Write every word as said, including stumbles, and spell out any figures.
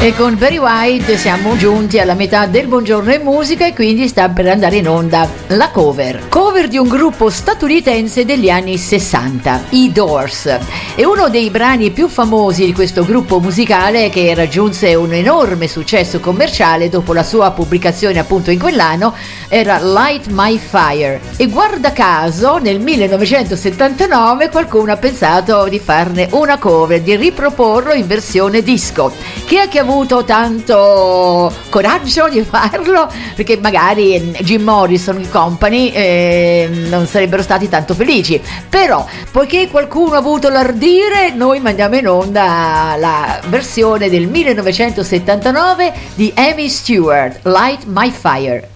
E con Barry White siamo giunti alla metà del Buongiorno e Musica e quindi sta per andare in onda la cover. Cover di un gruppo statunitense degli anni sessanta, i Doors. E uno dei brani più famosi di questo gruppo musicale, che raggiunse un enorme successo commerciale dopo la sua pubblicazione appunto in quell'anno, era Light My Fire. E guarda caso nel millenovecentosettantanove qualcuno ha pensato di farne una cover, di riproporlo in versione disco. Chi è che ha avuto tanto coraggio di farlo? Perché magari Jim Morrison e company eh, non sarebbero stati tanto felici, però poiché qualcuno ha avuto l'ardire, noi mandiamo in onda la versione del millenovecentosettantanove di Amy Stewart, Light My Fire.